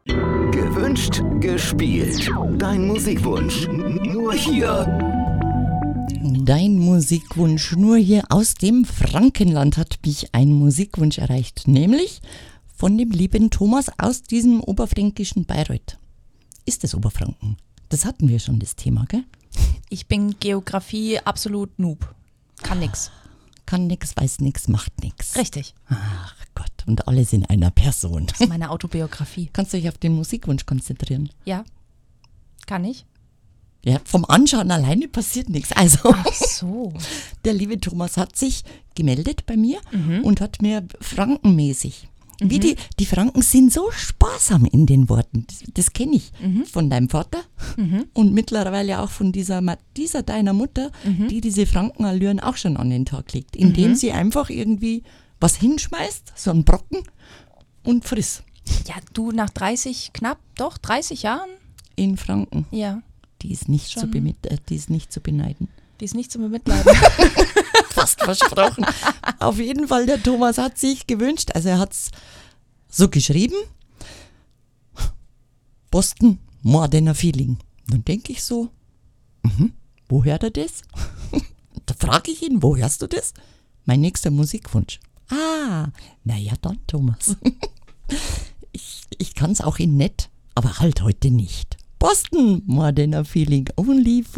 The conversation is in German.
Gewünscht, gespielt. Dein Musikwunsch. Nur hier. Dein Musikwunsch. Nur hier aus dem Frankenland hat mich ein Musikwunsch erreicht. Nämlich von dem lieben Thomas aus diesem oberfränkischen Bayreuth. Ist das Oberfranken? Das hatten wir schon, das Thema, gell? Ich bin Geografie absolut Noob. Kann nix. Kann nix, weiß nix, macht nix. Richtig. Ach Gott, und alles in einer Person. Das ist meine Autobiografie. Kannst du dich auf den Musikwunsch konzentrieren? Ja. Kann ich? Ja, vom Anschauen alleine passiert nichts. Also, Ach so. der liebe Thomas hat sich gemeldet bei mir und hat mir frankenmäßig, wie die Franken sind so sparsam in den Worten, das kenne ich von deinem Vater und mittlerweile auch von dieser deiner Mutter, die diese Frankenallüren auch schon an den Tag legt, indem sie einfach irgendwie was hinschmeißt, so einen Brocken und friss. Ja, du nach 30 Jahren? In Franken. Ja. Die ist nicht zu beneiden. Die ist nicht zu bemitleiden. Fast versprochen. Auf jeden Fall, der Thomas hat sich gewünscht, also er hat es so geschrieben, Boston, More Than a Feeling. Dann denke ich so, wo hört er das? Da frage ich ihn, wo hörst du das? Mein nächster Musikwunsch. Naja dann, Thomas. Ich kann es auch in nett, aber halt heute nicht. Boston, More Than a Feeling, only